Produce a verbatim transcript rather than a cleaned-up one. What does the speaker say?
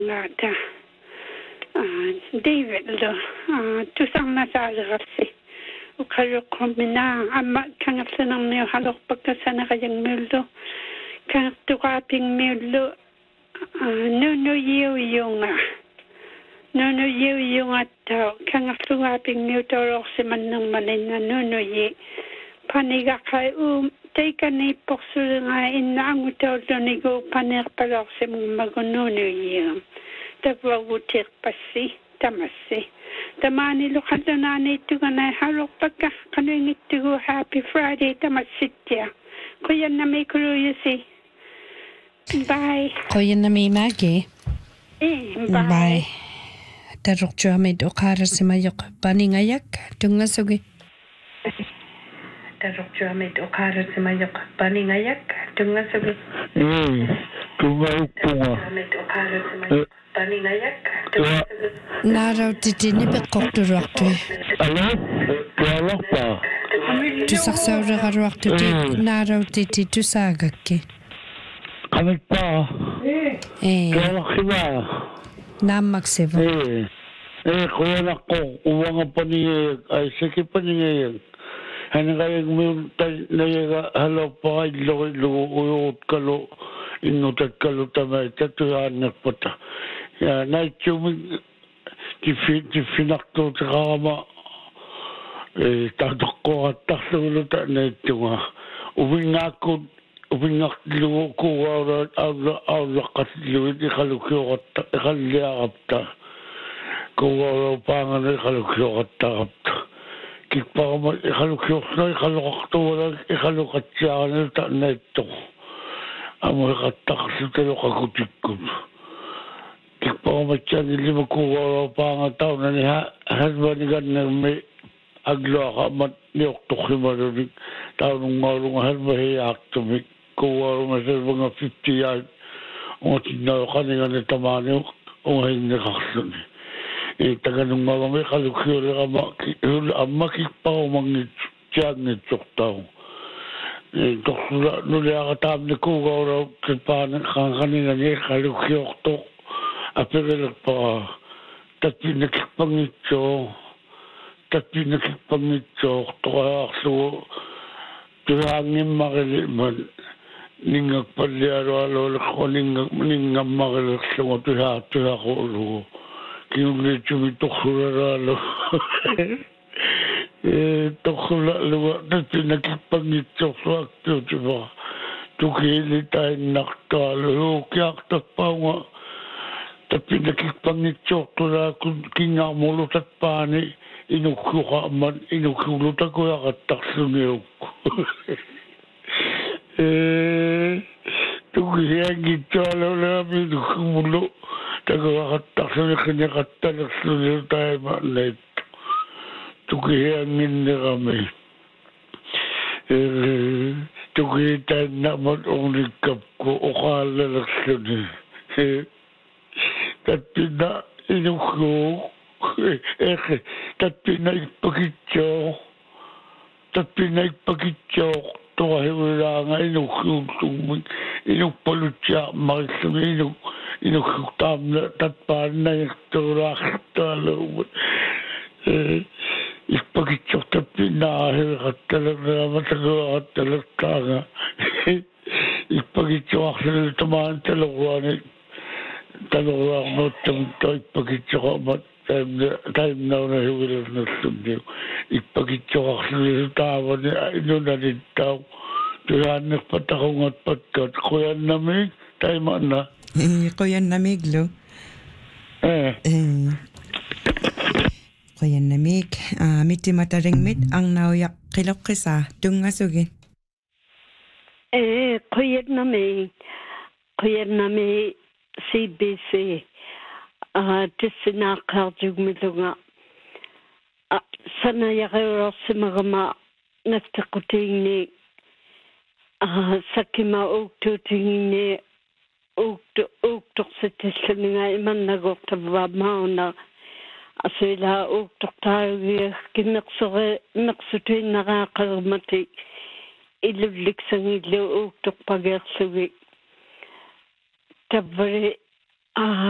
ngata David lo tu sang na sa rasi o kayo kombina amma kang sanang niyo halok pagkasana kayang muldo kang tukaping muldo no no yu yung no no yu yung at kang tukaping muldo si manang manin na no no ye paniga kay um teka ni pokso nga ina ang utaw ni go paner palok si mong maguno no yu Tawawutir pasi, tamasi. Tamani lo kadonani tu ganay halok pagka kanuingit tu happy Friday tamasitya. Kuya na may kuruyusi. Bye. Kuya na may magi. Eh, bye. Bye. Tarok jo may dokara si mayok paningayak tungasugi. Tarok jo may dokara si mayok paningayak tungasugi. Hmm, tungay tunga. Naraw titi ni bekoktu raktu. Ano? Kaya pa. Tu saksawra ka raktu ti naraw titi tu sagaki. Kami pa. Eh. Kaya kiba. Namak sebo. Eh. Eh, kuya na ko. Uwa nga pa niya. Ay, sige pa niya. Hani kaya ngayon na halo pa kay lugo uyot kalo. Inutat kalo tamay. Tatuyan na po ta. Ja, nee, toen die die finakto drama eh tadoko tasulu ta ne tunga ubingako ubingak lu ko ara ala ala katlu di kalukyo ta kalya apta ko ara pangan kalukyo ta apta kikpa ma kalukyo no kalukto wala kalukatya ne ta ne to amo kataksu telo kakutikkum Kipong macam ni lima kuwa pang tao na niya hasbanigan na may aglo ka mat niyok tukhi marunig tao nung marunong hasbahi aktumik kuwa masal mga fifty yard o tinaw ka niya na tamani o hindi nakaksun eh taga nung marunong kalukyo ka makikpa o mangit tiyag ni tuk tao eh tukula nuliya ka tam ni kuwa raw kipanan kang kanina niya kalukyo tuk Apelak pa tapi nakipangito tapi nakipangito toa so tuhangin makaliman ningak palyaro alo ko ningak ningak makalak so tuha tuha ko lo kinulit yung tukura alo eh tukura lo tapi nakipangito so akto diba tukili tayo naktalo kaya tapang tapi nakipangitsok to na kung kinamulot at pani, inukuha man, inukulot ako yung katakso niyo. Eh, tukiyang itsalo namin, inukumulo, tagakatakso niya kanya katakso niyo tayo manit. Tukiyang hindi kami. Eh, tukiyang naman ang nagkap ko, o kalalakso niya. Eh, Tapi na inuko, eh, tapi na ipagityo, tapi na ipagityo, tuwa wala nga inuko, inukpalot siya, makisami inuk, inukutam na, tatpan na yung turak, talo, eh, ipagityo, tapi na, hatalag na, matagawa, hatalag ka nga, ipagityo, aksa na tumahan talawan, Talaga mo tungtoy ipagityo ka mat time na time na na hiwala na studio ipagityo ka sa tawa ni ino na nitaw tuyan na patakong at patkat kuya namig time na eh kuya namig lo eh eh kuya namig ah miti mataring mit ang nauyak kilok kisa tungasugin eh kuya namig kuya namig C B C ah tisina karjug milunga sana yagero simagama naftakutingni ah sakima uktutingni uktu uktuk sitislinga iman nagoktabwa mauna asila uktuk tayo kinaksore naksutin nakakalmati ilublik sang ilo uktuk pagersugi Tabari ah